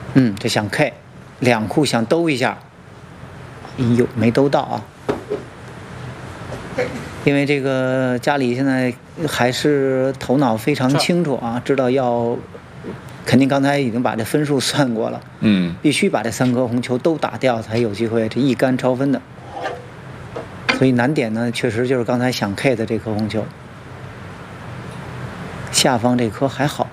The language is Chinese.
这想 K， 两库想兜一下，哟，没兜到啊。因为这个家里现在还是头脑非常清楚啊，知道要，肯定刚才已经把这分数算过了，必须把这3颗红球都打掉才有机会这一杆超分的。所以难点呢，确实就是刚才想 K 的这颗红球，下方这颗还好。